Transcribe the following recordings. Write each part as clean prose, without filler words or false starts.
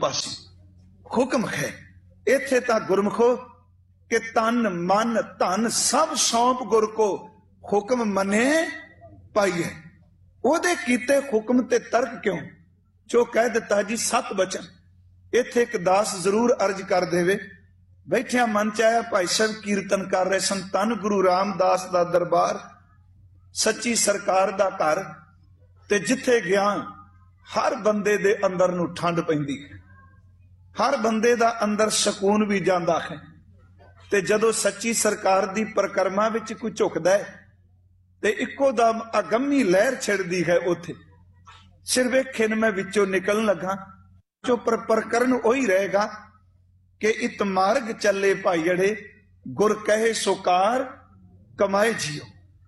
पास हुक्म है। इथे तां गुरमुखो कि तन मन धन सब सौंप गुर को, हुक्म मने पाइए। ओदे कीते हुक्म ते तर्क क्यों, जो कह दिता जी 7 बचन। इथे एक दास जरूर अर्ज कर देवे, बैठिया मन च आया भाई साहब कीर्तन कर रहे सन, धन गुरु रामदास दा दरबार, सच्ची सरकार दा घर, ते जिथे गया हर बंदे दे अंदर नूं ठंड पैंदी है, हर बंदे दा अंदर सकून भी जांदा है। ते जदों सच्ची सरकार दी परिक्रमा विच कोई झुकदा है ते इक्को दम अगम्मी लहर छिड़दी है। उथे सिर वेखे मैं विचों निकलन लगा, जो प्रकरण वही रहेगा कि इत मार्ग चले भाईड़े, गुर कहे सुकार कमाए जियो।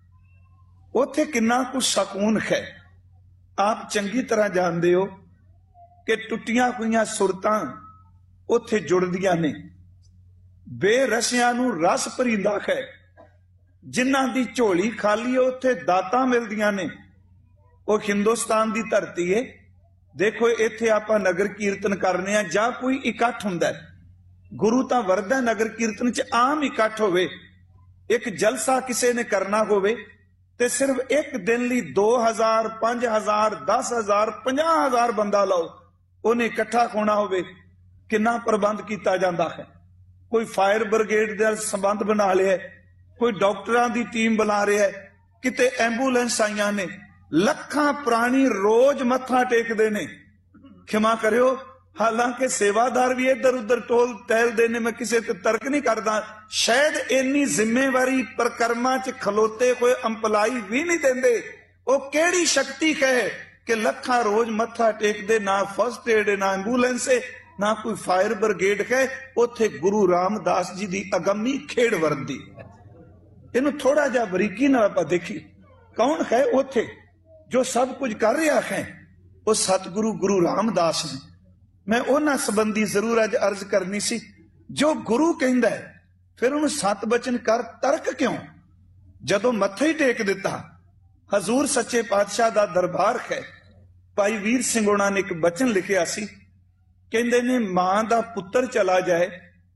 उथे किन्ना कुछ सकून है। आप चंगी तरह जानते हो कि टुटियां हुई सुरतां उथे जुड़दियां ने, बेरसियां नूं रस भरींदा है, जिन्हां दी झोली खाली है उथे दातां मिलदियां ने। वो हिंदुस्तान दी धरती है। देखो इत्थे आपां नगर कीर्तन करने आ जां कोई इकट्ठ हुंदा है, गुरु तां वरदा नगर कीर्तन च आम इकट्ठ होवे, एक जलसा किसी ने करना होवे ते सिर्फ एक दिन ली 2000 5000 10,000 50,000 बंदा लाओ, उन्हें इकट्ठा होना होवे, किन्ना प्रबंध किया जाता है। कोई फायर ब्रिगेड दे संबंध बना लिया, कोई डॉक्टरां दी टीम बुला रहा है, किते एंबूलेंस आईयां ने, लखां प्राणी रोज मत्था टेकदे ने। क्षमा करियो, हालांकि सेवादार भी इधर उधर टोल टहलदे ने, मैं किसी ते तर्क नहीं करदा, शायद इन्नी जिम्मेवारी परिक्रमा च खलोते हुए अंपलाई भी नहीं देंदे। वो केड़ी शक्ति है कि लखां रोज मत्था टेकदे, ना फर्स्ट एड ना एंबूलेंस है, ना कोई फायर ब्रिगेड है। उथे गुरु रामदास जी की अगम्मी खेड़ वरदी है। इनू थोड़ा जा बरीकी नाल आपां देखिए, कौन है उथे जो सब कुछ कर रहा है? वो सतगुरु गुरु रामदास ने। मैं उन्हां संबंधी जरूर अज अर्ज करनी सी। जो गुरु कहंदा है फिर उन्हें 7 बचन कर, तर्क क्यों? जदों मत्था ही टेक दिता, हजूर सच्चे पातशाह दा दरबार है। भाई वीर सिंह होना ने एक बचन लिखिया सी, कहंदे ने मां दा पुत्र चला जाए,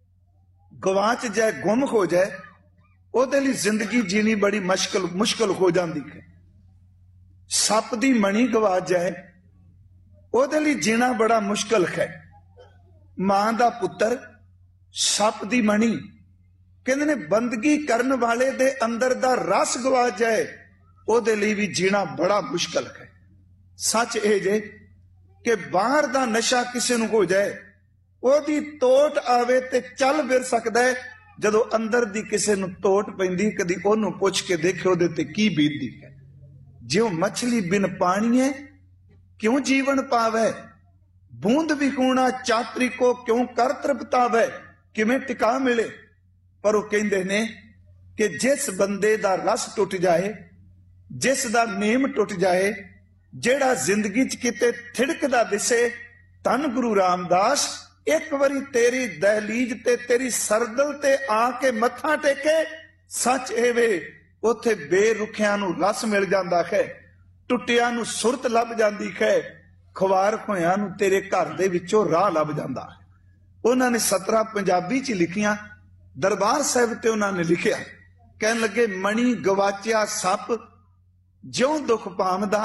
गवाच जाए, गुम हो जाए, ओदे लई जिंदगी जीनी बड़ी मुश्किल हो जाती है। सप दी मणी गवा जाए, ओदे लई जीना बड़ा मुश्किल है। मां दा पुत्र, सप दी मणी, कहंदे ने बंदगी करन वाले दे अंदर दा रस गवा जाए, ओदे लई भी जीना बड़ा मुश्किल है। सच ए जे कि बाहर दा नशा किसी नूं हो जाए, ओदी तोट आवे ते चल फिर सकदा है, जदों अंदर दी किसी नूं तोट पैंदी, कदी ओनूं पुछ के देखियो ओदे ते की बीतदी है। ज्यों मछली बिन पानी है क्यों जीवन पावे, बूंद विकूणा चातरी को क्यों कर तृप्तावे, किवें टिका मिले। पर वो कहंदे ने कि जिस बंदे दा रस टुट जाए, जिस दा नेम टुट जाए, जेड़ा जिंदगी च किते थिड़कदा दिसे, धन गुरु रामदास एक बारी तेरी दहलीज ते तेरी सरदल ते आके मत्था टेके, सच एवे उथे बेरुखियां नूं रस मिल जांदा है, टुटियां नूं सुरत लभ जांदी है, खुवार होयां नूं तेरे घर दे विचों राह लभ जांदा है। उन्हां ने 17 पंजाबी च लिखियां, दरबार साहिब ते उन्हां ने लिखिया, कहन लगे मणी गवाचिया सप ज्यों दुख पावदा,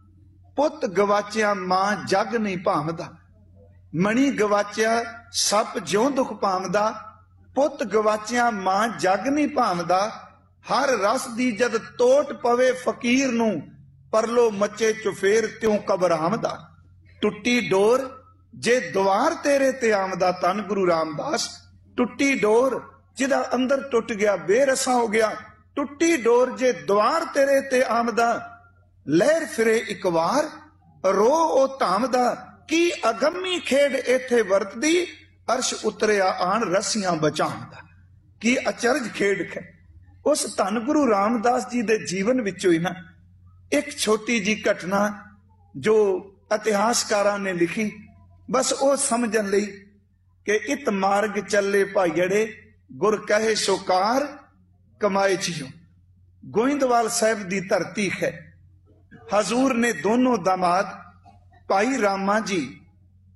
पुत गवाचिया मां जग नहीं भावदा। मणी गवाचिया सप ज्यों दुख पावदा, पुत गवाचिया मां जग नहीं भावदा। हर रस दी जद तोट पवे फकीर नूं, परलो मचे चुफेर त्यों कबर आमदा। टुट्टी डोर जे द्वार तेरे ते आमदा, धन गुरु रामदास टुट्टी डोर जिदा अंदर टुट गया, बेरसा हो गया, टुट्टी डोर जे द्वार तेरे ते आमदा। लहर फिरे एक वार रो ओ धामदा, की अगम्मी खेड इथे वरतदी, अर्श उतरिया आन रस्सियां बचांदा। की अचरज खेड है। उस धन गुरु रामदास जी दे जीवन विचों ही ना एक छोटी जी घटना जो इतिहासकारां ने लिखी, बस वो समझन लई कि इत मार्ग चले भाईड़े, गुर कहे सोकार कमाए जियो। गोइंदवाल साहिब दी धरती है। हजूर ने दोनों दामाद भाई रामा जी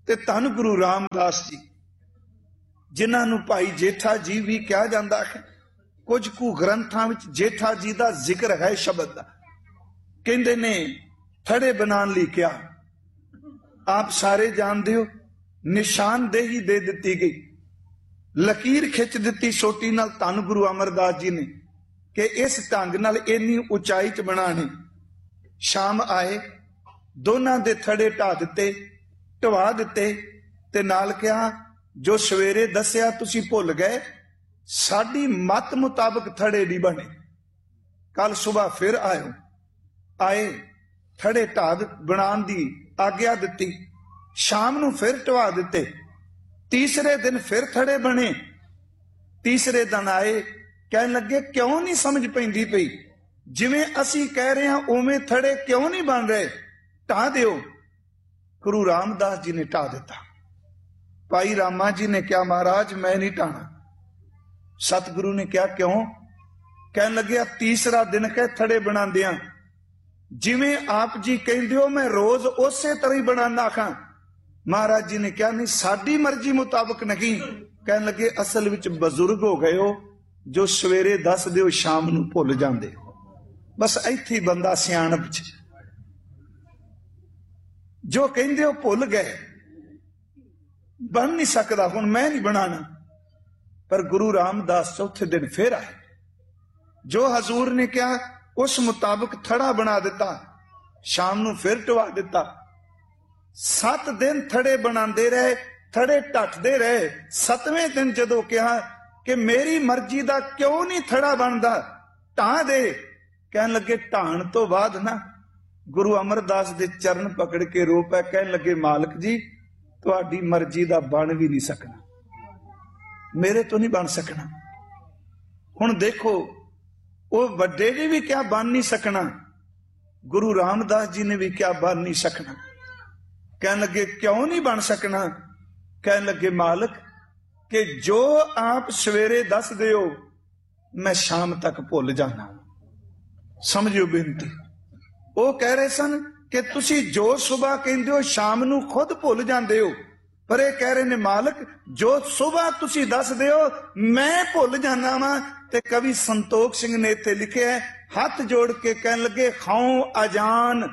ਤੇ ਧੰਨ ਗੁਰੂ ਰਾਮਦਾਸ ਜੀ, ਜਿਨ੍ਹਾਂ ਨੂੰ ਭਾਈ ਜੇਠਾ ਜੀ ਵੀ ਕਿਹਾ ਜਾਂਦਾ ਹੈ। ਕੁਝ ਕੁ ਗ੍ਰੰਥਾਂ ਵਿੱਚ ਜੇਠਾ ਜੀ ਦਾ ਜ਼ਿਕਰ ਹੈ ਸ਼ਬਦ ਦਾ। ਕਹਿੰਦੇ ਨੇ ਥੜੇ ਬਣਾਉਣ ਲਈ ਕਿਹਾ। ਆਪ ਸਾਰੇ ਜਾਣਦੇ ਹੋ, ਨਿਸ਼ਾਨਦੇਹੀ ਦੇ ਦਿੱਤੀ ਗਈ, ਲਕੀਰ ਖਿੱਚ ਦਿੱਤੀ ਛੋਟੀ ਨਾਲ ਧੰਨ ਗੁਰੂ ਅਮਰਦਾਸ ਜੀ ਨੇ ਕਿ ਇਸ ਢੰਗ ਨਾਲ ਇੰਨੀ ਉਚਾਈ 'ਚ ਬਣਾਣੇ। ਸ਼ਾਮ ਆਏ, ਦੋਨਾਂ ਦੇ ਥੜੇ ਢਾ ਦਿੱਤੇ, ਢਵਾ ਦਿੱਤੇ ਤੇ ਨਾਲ ਕਿਹਾ ਜੋ ਸਵੇਰੇ ਦੱਸਿਆ ਤੁਸੀਂ ਭੁੱਲ ਗਏ, ਸਾਡੀ ਮਤ ਮੁਤਾਬਕ ਥੜੇ ਨਹੀਂ ਬਣੇ, ਕੱਲ ਸੁਬਾਹ ਫਿਰ ਆਇਓ। ਆਏ, ਥੜੇ ਢਾ ਬਣਾਉਣ ਦੀ ਆਗਿਆ ਦਿੱਤੀ, ਸ਼ਾਮ ਨੂੰ ਫਿਰ ਢਵਾ ਦਿੱਤੇ। ਤੀਸਰੇ ਦਿਨ ਫਿਰ ਥੜੇ ਬਣੇ। ਤੀਸਰੇ ਦਿਨ ਆਏ, ਕਹਿਣ ਲੱਗੇ ਕਿਉਂ ਨਹੀਂ ਸਮਝ ਪੈਂਦੀ ਪਈ, ਜਿਵੇਂ ਅਸੀਂ ਕਹਿ ਰਹੇ ਹਾਂ ਉਵੇਂ ਥੜੇ ਕਿਉਂ ਨਹੀਂ ਬਣ ਰਹੇ, ਢਾ ਦਿਓ। ਗੁਰੂ ਰਾਮਦਾਸ ਜੀ ਨੇ ਢਾ ਦਿੱਤਾ। ਭਾਈ ਰਾਮਾ ਜੀ ਨੇ ਕਿਹਾ ਮਹਾਰਾਜ ਮੈਂ ਨਹੀਂ ਢਾਣਾ। ਸਤਿਗੁਰੂ ਨੇ ਕਿਹਾ ਕਿਉਂ? ਕਹਿਣ ਲੱਗਿਆ ਤੀਸਰਾ ਦਿਨ ਕਹਿ ਥੜੇ ਬਣਾਉਂਦਿਆਂ ਜਿਵੇਂ ਆਪ ਜੀ ਕਹਿੰਦੇ ਹੋ ਮੈਂ ਰੋਜ਼ ਉਸੇ ਤਰ੍ਹਾਂ ਹੀ ਬਣਾਉਂਦਾ ਖਾਂ। ਮਹਾਰਾਜ ਜੀ ਨੇ ਕਿਹਾ ਨਹੀਂ, ਸਾਡੀ ਮਰਜ਼ੀ ਮੁਤਾਬਕ ਨਹੀਂ। ਕਹਿਣ ਲੱਗੇ ਅਸਲ ਵਿੱਚ ਬਜ਼ੁਰਗ ਹੋ ਗਏ ਹੋ, ਜੋ ਸਵੇਰੇ ਦੱਸ ਦਿਓ ਸ਼ਾਮ ਨੂੰ ਭੁੱਲ ਜਾਂਦੇ ਹੋ। ਬਸ ਇੱਥੇ ਹੀ ਬੰਦਾ ਸਿਆਣਪ ਚ, ਜੋ ਕਹਿੰਦੇ ਹੋ ਭੁੱਲ ਗਏ, ਬਣ ਨਹੀਂ ਸਕਦਾ, ਹੁਣ ਮੈਂ ਨਹੀਂ ਬਣਾਣਾ। ਪਰ ਗੁਰੂ ਰਾਮਦਾਸ ਚੌਥੇ ਦਿਨ ਫਿਰ ਆਏ, ਜੋ ਹਜ਼ੂਰ ਨੇ ਕਿਹਾ ਉਸ ਮੁਤਾਬਕ ਥੜਾ ਬਣਾ ਦਿੱਤਾ, ਸ਼ਾਮ ਨੂੰ ਫਿਰ ਢਵਾ ਦਿੱਤਾ। 7 ਦਿਨ ਥੜੇ ਬਣਾਉਂਦੇ ਰਹੇ, ਥੜੇ ਢੱਟਦੇ ਰਹੇ। 7ਵੇਂ ਦਿਨ ਜਦੋਂ ਕਿਹਾ ਕਿ ਮੇਰੀ ਮਰਜ਼ੀ ਦਾ ਕਿਉਂ ਨਹੀਂ ਥੜਾ ਬਣਦਾ, ਢਾਹ ਦੇ। ਕਹਿਣ ਲੱਗੇ ਢਾਣ ਤੋਂ ਬਾਅਦ ਨਾ ਗੁਰੂ ਅਮਰਦਾਸ ਦੇ ਚਰਨ ਪਕੜ ਕੇ ਰੋ ਪਏ। ਕਹਿਣ ਲੱਗੇ ਮਾਲਕ ਜੀ ਤੁਹਾਡੀ ਮਰਜ਼ੀ ਦਾ ਬਣ ਵੀ ਨਹੀਂ ਸਕਣਾ, ਮੇਰੇ ਤੋਂ ਨਹੀਂ ਬਣ ਸਕਣਾ। ਹੁਣ ਦੇਖੋ ਉਹ ਵੱਡੇ ਨੇ ਵੀ ਕਿਹਾ ਬਣ ਨਹੀਂ ਸਕਣਾ, ਗੁਰੂ ਰਾਮਦਾਸ ਜੀ ਨੇ ਵੀ ਕਿਹਾ ਬਣ ਨਹੀਂ ਸਕਣਾ। ਕਹਿਣ ਲੱਗੇ ਕਿਉਂ ਨਹੀਂ ਬਣ ਸਕਣਾ? ਕਹਿਣ ਲੱਗੇ ਮਾਲਕ ਕਿ ਜੋ ਆਪ ਸਵੇਰੇ ਦੱਸਦੇ ਹੋ ਮੈਂ ਸ਼ਾਮ ਤੱਕ ਭੁੱਲ ਜਾਣਾ। ਸਮਝਿਓ ਬੇਨਤੀ। ਉਹ ਕਹਿ ਰਹੇ ਸਨ ਕਿ ਤੁਸੀਂ ਜੋ ਸੁਬਾਹ ਕਹਿੰਦੇ ਹੋ ਸ਼ਾਮ ਨੂੰ ਖੁਦ ਭੁੱਲ ਜਾਂਦੇ ਹੋ, ਪਰ ਇਹ ਕਹਿ ਰਹੇ ਨੇ ਮਾਲਕ ਜੋ ਸੁਬਾਹ ਤੁਸੀਂ ਦੱਸਦੇ ਹੋ ਮੈਂ ਭੁੱਲ ਜਾਣਾ ਵਾ। ਤੇ ਕਵੀ ਸੰਤੋਖ ਸਿੰਘ ਨੇ ਇੱਥੇ ਲਿਖਿਆ, ਹੱਥ ਜੋੜ ਕੇ ਕਹਿਣ ਲੱਗੇ ਖਾਉ ਅਜਾਨ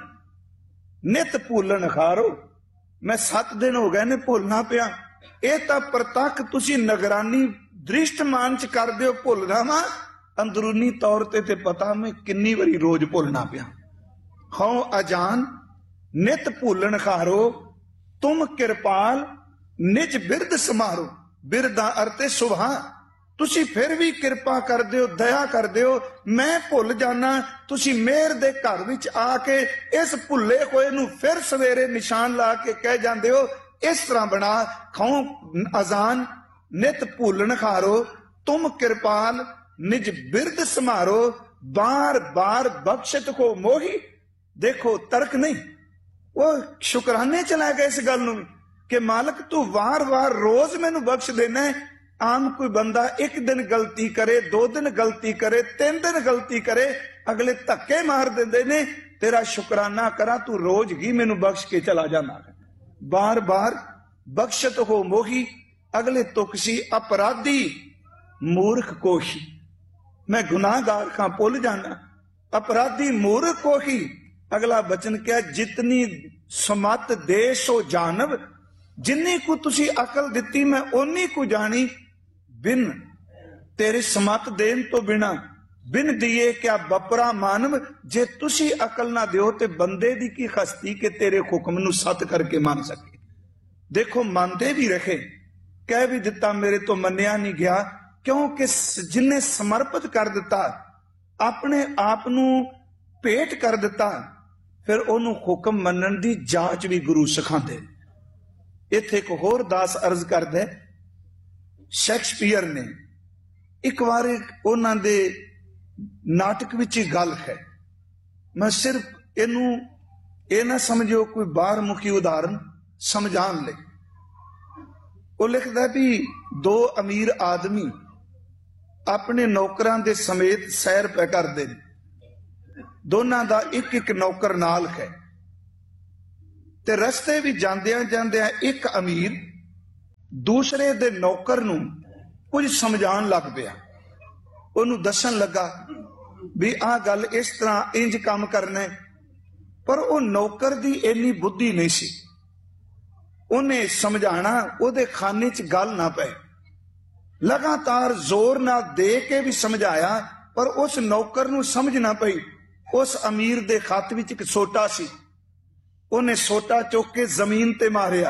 ਨਿਤ ਭੁੱਲਣ ਖਾਰੋ। ਮੈਂ 7 ਦਿਨ ਹੋ ਗਏ ਨੇ ਭੁੱਲਣਾ ਪਿਆ। ਇਹ ਤਾਂ ਪ੍ਰਤੱਖ ਤੁਸੀਂ ਨਿਗਰਾਨੀ ਦ੍ਰਿਸ਼ਟਮਾਨ ਚ ਕਰਦੇ ਹੋ ਭੁੱਲਣਾ ਵਾ, ਅੰਦਰੂਨੀ ਤੌਰ ਤੇ ਪਤਾ ਮੈਂ ਕਿੰਨੀ ਵਾਰੀ ਰੋਜ਼ ਭੁੱਲਣਾ ਪਿਆ। ਖਾਉ ਅਜਾਨ ਨਿਤ ਭੁੱਲਣ ਖਾਰੋ, ਤੁਮ ਕਿਰਪਾਲ ਨਿਜ ਬਿਰਦ ਸਮਾਰੋ। ਬਿਰਦ ਦਾ ਅਰਥ ਹੈ ਸੁਭਾ। ਤੁਸੀਂ ਫਿਰ ਵੀ ਕਿਰਪਾ ਕਰਦੇ ਹੋ, ਦਇਆ ਕਰਦੇ ਹੋ, ਮੈਂ ਭੁੱਲ ਜਾਣਾ। ਤੁਸੀਂ ਮਿਹਰ ਦੇ ਘਰ ਵਿੱਚ ਆ ਕੇ ਇਸ ਭੁੱਲੇ ਹੋਏ ਨੂੰ ਫਿਰ ਸਵੇਰੇ ਨਿਸ਼ਾਨ ਲਾ ਕੇ ਕਹਿ ਜਾਂਦੇ ਹੋ ਇਸ ਤਰ੍ਹਾਂ ਬਣਾ। ਖਾਉ ਅਜ਼ਾਨ ਨਿਤ ਭੁੱਲਣ ਖਾਰੋ, ਤੁਮ ਕਿਰਪਾਲ ਨਿਜ ਬਿਰਦ ਸਮਾਰੋ, ਬਾਰ ਬਾਰ ਬਖਸ਼ਤ ਕੋ ਮੋਹੀ। ਦੇਖੋ ਤਰਕ ਨਹੀਂ, ਉਹ ਸ਼ੁਕਰਾਨੇ ਚਲਾ ਗਏ ਇਸ ਗੱਲ ਨੂੰ ਕਿ ਮਾਲਕ ਤੂੰ ਵਾਰ-ਵਾਰ ਰੋਜ਼ ਮੈਨੂੰ ਬਖਸ਼ ਦੇਣਾ। ਆਮ ਕੋਈ ਬੰਦਾ 1 ਦਿਨ ਗਲਤੀ ਕਰੇ, 2 ਦਿਨ ਗਲਤੀ ਕਰੇ, 3 ਦਿਨ ਗਲਤੀ ਕਰੇ, ਅਗਲੇ ਧੱਕੇ ਮਾਰ ਦਿੰਦੇ ਨੇ। ਤੇਰਾ ਸ਼ੁਕਰਾਨਾ ਕਰਾਂ ਤੂੰ ਰੋਜ਼ ਹੀ ਮੈਨੂੰ ਬਖਸ਼ ਕੇ ਚਲਾ ਜਾਂਦਾ। ਬਾਰ ਬਾਰ ਬਖਸ਼ਤ ਹੋ ਮੋਹੀ, ਅਗਲੇ ਤੁਕ ਸੀ ਅਪਰਾਧੀ ਮੂਰਖ ਕੋਹੀ। ਮੈਂ ਗੁਨਾਹਗਾਰ ਖਾਂ ਭੁੱਲ ਜਾਣਾ, ਅਪਰਾਧੀ ਮੂਰਖ ਕੋਹੀ। ਅਗਲਾ ਬਚਨ ਕਿਹਾ ਜਿਤਨੀ ਸਮਤ ਦੇ ਸੋ ਜਾਨਵ, ਜਿੰਨੀ ਕੁ ਤੁਸੀਂ ਅਕਲ ਦਿੱਤੀ ਮੈਂ ਓਨੀ ਕੁ ਜਾਣੀ। ਬਿਨ ਤੇਰੇ ਸਮਤ ਦੇਣ ਤੋਂ ਬਿਨਾ ਬਿਨ ਦੀਏ ਕਿਆ ਬਪਰਾ ਮਾਨਵ। ਜੇ ਤੁਸੀਂ ਅਕਲ ਨਾ ਦਿਓ ਤੇ ਬੰਦੇ ਦੀ ਕੀ ਖਸਤੀ ਕਿ ਤੇਰੇ ਹੁਕਮ ਨੂੰ ਸੱਤ ਕਰਕੇ ਮੰਨ ਸਕੇ। ਦੇਖੋ ਮੰਨਦੇ ਵੀ ਰਹੇ, ਕਹਿ ਵੀ ਦਿੱਤਾ ਮੇਰੇ ਤੋਂ ਮੰਨਿਆ ਨਹੀਂ ਗਿਆ, ਕਿਉਂਕਿ ਜਿਨੇ ਸਮਰਪਿਤ ਕਰ ਦਿੱਤਾ, ਆਪਣੇ ਆਪ ਨੂੰ ਭੇਟ ਕਰ ਦਿੱਤਾ, ਫਿਰ ਉਹਨੂੰ ਹੁਕਮ ਮੰਨਣ ਦੀ ਜਾਂਚ ਵੀ ਗੁਰੂ ਸਿਖਾਉਂਦੇ। ਇੱਥੇ ਇੱਕ ਹੋਰ ਦਾਸ ਅਰਜ਼ ਕਰਦਾ, ਸ਼ੇਕਸਪੀਅਰ ਨੇ ਇੱਕ ਵਾਰ ਉਹਨਾਂ ਦੇ ਨਾਟਕ ਵਿੱਚ ਹੀ ਗੱਲ ਹੈ, ਮੈਂ ਸਿਰਫ ਇਹਨੂੰ ਇਹ ਨਾ ਸਮਝੋ ਕੋਈ ਬਾਹਰ ਮੁਖੀ ਉਦਾਹਰਨ ਸਮਝਾਉਣ ਲਈ। ਉਹ ਲਿਖਦਾ ਵੀ 2 ਅਮੀਰ ਆਦਮੀ ਆਪਣੇ ਨੌਕਰਾਂ ਦੇ ਸਮੇਤ ਸੈਰ ਪੈ ਕਰਦੇ ਨੇ। ਦੋਨਾਂ ਦਾ ਇੱਕ ਇੱਕ ਨੌਕਰ ਨਾਲ ਹੈ। ਤੇ ਰਸਤੇ ਵੀ ਜਾਂਦਿਆਂ ਜਾਂਦਿਆਂ ਇੱਕ ਅਮੀਰ ਦੂਸਰੇ ਦੇ ਨੌਕਰ ਨੂੰ ਕੁਝ ਸਮਝਾਉਣ ਲੱਗ ਪਿਆ। ਉਹਨੂੰ ਦੱਸਣ ਲੱਗਾ ਵੀ ਆਹ ਗੱਲ ਇਸ ਤਰ੍ਹਾਂ ਇੰਜ ਕੰਮ ਕਰਨਾ ਹੈ। ਪਰ ਉਹ ਨੌਕਰ ਦੀ ਇੰਨੀ ਬੁੱਧੀ ਨਹੀਂ ਸੀ, ਉਹਨੇ ਸਮਝਾਣਾ ਉਹਦੇ ਖਾਨੇ 'ਚ ਗੱਲ ਨਾ ਪਏ। ਲਗਾਤਾਰ ਜ਼ੋਰ ਨਾਲ ਦੇ ਕੇ ਵੀ ਸਮਝਾਇਆ, ਪਰ ਉਸ ਨੌਕਰ ਨੂੰ ਸਮਝ ਨਾ ਪਈ। ਉਸ ਅਮੀਰ ਦੇ ਹੱਥ ਵਿੱਚ ਇੱਕ ਸੋਟਾ ਸੀ, ਉਹਨੇ ਸੋਟਾ ਚੁੱਕ ਕੇ ਜ਼ਮੀਨ ਤੇ ਮਾਰਿਆ।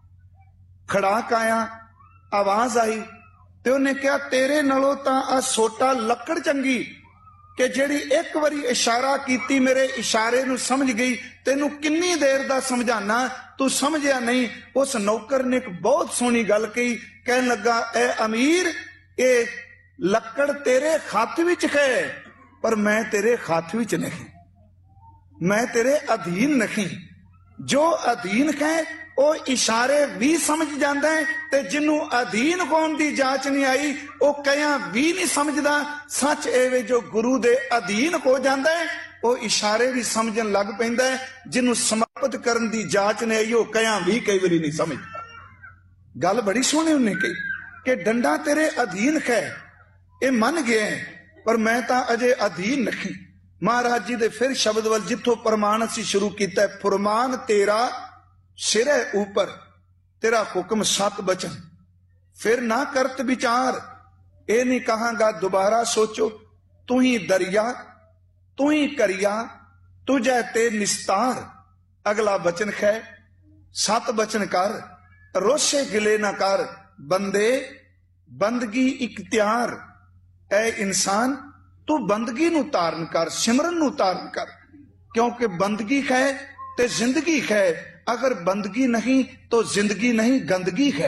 ਖੜਾਕ ਆਇਆ, ਆਵਾਜ਼ ਆਈ ਤੇ ਉਹਨੇ ਕਿਹਾ ਤੇਰੇ ਨਾਲੋਂ ਤਾਂ ਆ ਸੋਟਾ ਲੱਕੜ ਚੰਗੀ ਕਿ ਜਿਹੜੀ ਇੱਕ ਵਾਰੀ ਇਸ਼ਾਰਾ ਕੀਤੀ ਮੇਰੇ ਇਸ਼ਾਰੇ ਨੂੰ ਸਮਝ ਗਈ। ਤੈਨੂੰ ਕਿੰਨੀ ਦੇਰ ਦਾ ਸਮਝਾਣਾ, ਤੂੰ ਸਮਝਿਆ ਨਹੀਂ। ਉਸ ਨੌਕਰ ਨੇ ਇੱਕ ਬਹੁਤ ਸੋਹਣੀ ਗੱਲ ਕਹੀ, ਕਹਿਣ ਲੱਗਾ ਐ ਅਮੀਰ, ਇਹ ਲੱਕੜ ਤੇਰੇ ਹੱਥ ਵਿੱਚ ਹੈ ਪਰ ਮੈਂ ਤੇਰੇ ਹੱਥ ਵਿੱਚ ਨਹੀਂ, ਮੈਂ ਤੇਰੇ ਅਧੀਨ ਨਹੀਂ। ਜੋ ਅਧੀਨ ਹੈ ਉਹ ਇਸ਼ਾਰੇ ਵੀ ਸਮਝ ਜਾਂਦਾ ਹੈ, ਤੇ ਜਿਹਨੂੰ ਅਧੀਨ ਹੋਣ ਦੀ ਜਾਂਚ ਨਹੀਂ ਆਈ ਉਹ ਕਹਿਆ ਵੀ ਨਹੀਂ ਸਮਝਦਾ। ਸੱਚ ਐਵੇਂ ਜੋ ਗੁਰੂ ਦੇ ਅਧੀਨ ਹੋ ਜਾਂਦਾ ਹੈ ਉਹ ਇਸ਼ਾਰੇ ਵੀ ਸਮਝਣ ਲੱਗ ਪੈਂਦਾ ਹੈ। ਜਿਹਨੂੰ ਸਮਰਪਿਤ ਕਰਨ ਦੀ ਜਾਂਚ ਨਹੀਂ ਆਈ ਉਹ ਕਹਿਆ ਵੀ ਕਈ ਵਾਰੀ ਨਹੀਂ ਸਮਝਦਾ। ਗੱਲ ਬੜੀ ਸੋਹਣੀ ਉਹਨੇ ਕਹੀ ਕਿ ਡੰਡਾ ਤੇਰੇ ਅਧੀਨ ਹੈ, ਇਹ ਮੰਨ ਗਿਆ, ਪਰ ਮੈਂ ਤਾਂ ਅਜੇ ਅਧੀਨ ਨਹੀਂ। ਮਹਾਰਾਜ ਜੀ ਦੇ ਫਿਰ ਸ਼ਬਦ ਵੱਲ ਜਿੱਥੋਂ ਪ੍ਰਮਾਣ ਅਸੀਂ ਸ਼ੁਰੂ ਕੀਤਾ, ਫੁਰਮਾਨ ਤੇਰਾ ਸਿਰੇ ਉੱਪਰ, तेरा हुक्म सत बचन फिर ना करत विचार। ये नहीं कहांगा दोबारा सोचो, तू ही दरिया तू ही करिया तुझे ते निस्तार। अगला बचन है सत बचन कर रोशे गिले ना कर बंदे बंदगी इख्तियार। ऐ इंसान तू बंदगी नू धारण कर, सिमरन नू धारण कर, क्योंकि बंदगी है ते जिंदगी है। अगर बंदगी नहीं तो जिंदगी नहीं, गंदगी है।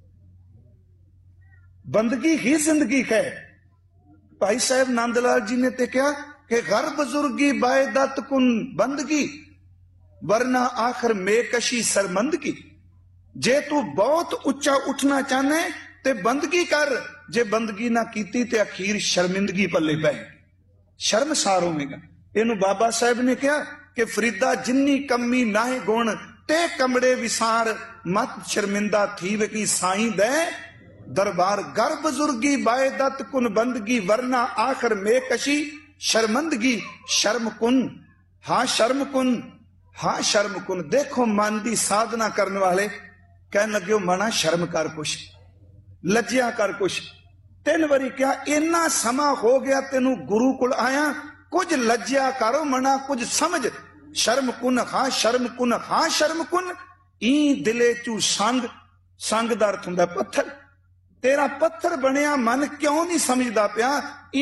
बंदगी ही जिंदगी है। भाई साहब नंदलाल जी ने ते क्या कि घर बुजुर्गी बायदत कुन बंदगी वरना आखिर मेकशी शर्मंदगी। जे तू बहुत उच्चा उठना चाहना है ते बंदगी कर, जे बंदगी ना कीती ते अखीर शर्मिंदगी पल्ले पैगी, शर्मसार होवेगा। इनू बाबा साहब ने कहा कि फरीदा जिन्नी कमी नाहे गुण ते कमड़े विसार मत शर्मिंदा थी की साईं दे दरबार। घर बुजुर्गी बायदत कुन बंदगी वरना आखिर मेकशी शर्मंदगी। शर्म कुन, हाँ शर्म कुन, हाँ शर्म कुन। देखो मन की साधना करने वाले कहन लगे मना शर्म कर कुछ, लज्जिया कर कुछ। 3 बारी क्या इन्ना समा हो गया तेनू गुरु कोल आया, कुछ लज्जिया करो मना, कुछ समझ। शर्म कुन, हाँ शर्म कुन, हाँ शर्म कुन। ई दिले चू संग, संग दा अर्थ हुंदा पत्थर। तेरा पत्थर बनिया मन क्यों नहीं समझदा पिया।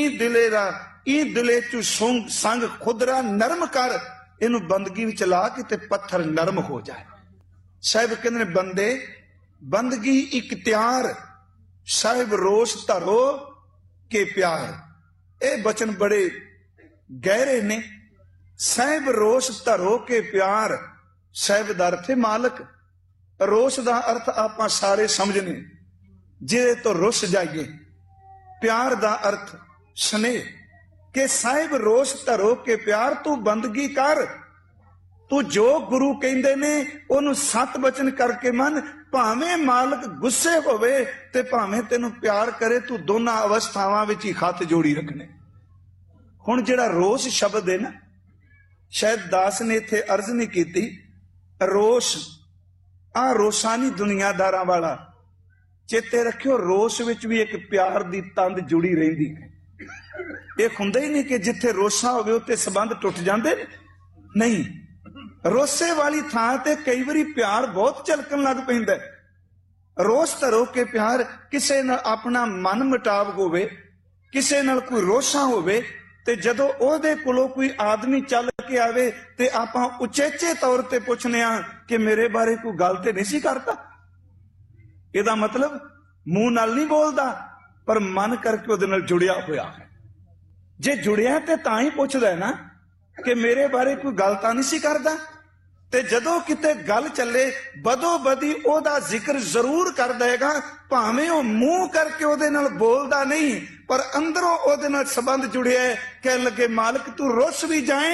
ई दिले चू संग खुदरा नरम कर, इनू बंदगी विच ला के ते पत्थर नरम हो जाए। साहिब कहंदे ने बंदे बंदगी इख्तियार, साहिब रोश धरो के प्यार। ये बचन बड़े गहरे ने। साहिब रोश धरो के प्यार, साहिब दा अर्थ है मालक। रोश दा अर्थ आपां सारे समझने, जिहदे तो रुस जाइए। प्यार दा अर्थ स्नेह। के साहिब रोश धरो के प्यार, तू बंदगी कर, तू जो गुरु कहंदे ने ओनू 7 बचन करके मन। भावें मालक गुस्से होवे ते भावें तेनू प्यार करे, तू दोनों अवस्थावां विच ही हथ जोड़ी रखने। हुण जिहड़ा रोश शब्द है ना, शायद दास ने इत्थे अर्ज नहीं की। रोश आ रोसानी दुनियादारां वाला, चेते रखियो रोश विच भी एक प्यार दी तंद जुड़ी रहिंदी है। यह हुंदा ही नहीं कि जिथे रोसा होवे उत्ते संबंध टुट जांदे नहीं। रोसे वाली थां ते कई बारी प्यार बहुत झलकन लग पैंदा है। रोस धरो के प्यार, किसे नाल अपना मन मुटाव होवे, किसे नाल कोई रोसा होवे ते जदों ओहदे कोलों कोई आदमी चल के आवे ते आपां उचेचे तौर ते पुछने आ कि मेरे बारे कोई गल ते नहीं सी करता। इहदा मतलब मूंह नाल नहीं बोलदा, पर मन करके उहदे नाल जुड़िया होया है। जे जुड़िया ते तां ही पुछदा है ना कि मेरे बारे कोई गल तां नहीं सी करदा। ते जदों किते गल चले बदो बदी ओहदा जिक्र जरूर कर देगा, भावें ओ मूंह करके ओहदे नाल बोलदा नहीं, पर अंदरों ओहदे नाल संबंध जुड़िया है। कह लगे मालिक तू रुस भी जाए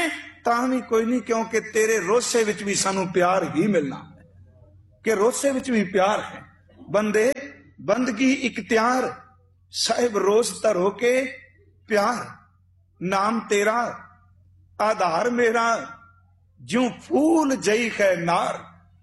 तां भी कोई नहीं, क्योंकि तेरे रोसे विच भी सानू प्यार ही मिलना कि रोसे विच भी प्यार है। बंदे बंदगी इख्तियार साहिब रोस धरो के प्यार, नाम तेरा आधार मेरा ज्यों फूल जई है नार।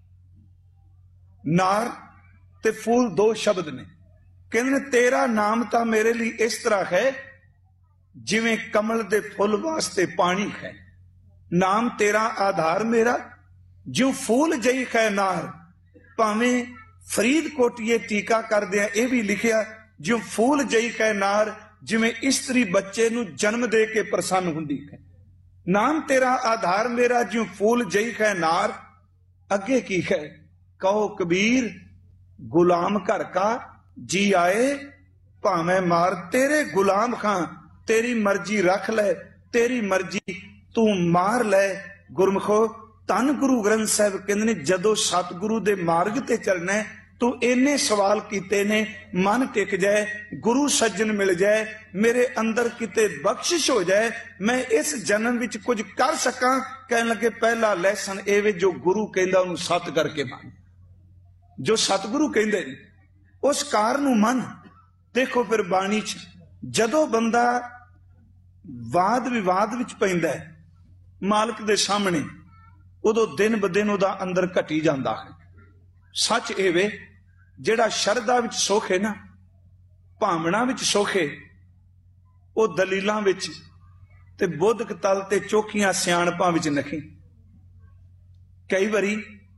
नार ते फूल दो शब्द ने, कहते तेरा नाम तां मेरे लिए इस तरह है जिवें कमल दे फुल वास्ते पानी है। नाम तेरा आधार मेरा ज्यों फूल जई है नार। भावें फरीदकोटिए टीका करदे ये भी लिखिया ज्यों फूल जई है नार, जिवें इस्त्री बच्चे नूं जन्म दे के प्रसन्न हुंदी है। नाम तेरा आधार मेरा ज्यों फूल जई है नार। अगे की है, कहो कबीर गुलाम घर का जी आए, भावें मार तेरे गुलाम खां, तेरी मर्जी रख ले तेरी मर्जी तू मार ले। गुरमुखो धन गुरु ग्रंथ साहिब कहंदे ने जदों सतगुरु दे मार्ग ते चलना है तू इन्ने सवाल कीते ने, मन टिक जाए, गुरु सज्जन मिल जाए, मेरे अंदर किते बख्शिश हो जाए, मैं इस जन्म विच कुछ कर सकां। कहन लगे पहला लैसन एवे जो गुरु कहंदा उहनूं सत करके मन, जो सतगुरु कहंदे ने उस कार नूं मन। देखो फिर बाणी च जदों बंदा वाद विवाद विच पैंदा है मालक दे सामने, उदों दिन ब दिन उहदा अंदर घटी जांदा है। सच ਇਹ ਵੇ ਜਿਹੜਾ ਸ਼ਰਧਾ ਵਿੱਚ ਸੁਖ ਹੈ ਨਾ, ਭਾਵਨਾ ਵਿੱਚ ਸੁਖ ਹੈ, ਉਹ ਦਲੀਲਾਂ ਵਿੱਚ ਤੇ ਬੋਧਕ ਤਲ ਤੇ ਚੋਖੀਆਂ ਸਿਆਣਪਾਂ ਵਿੱਚ ਨਹੀਂ। ਕਈ ਵਾਰੀ